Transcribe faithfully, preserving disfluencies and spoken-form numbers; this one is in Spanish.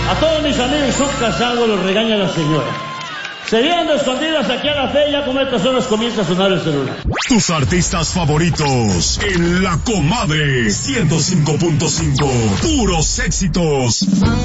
A todos mis amigos son casados, los regaña la señora. Se vienen de escondidas aquí a la fe y ya como estas horas comienza a sonar el celular. Tus artistas favoritos en La Comadre ciento cinco punto cinco. Puros éxitos.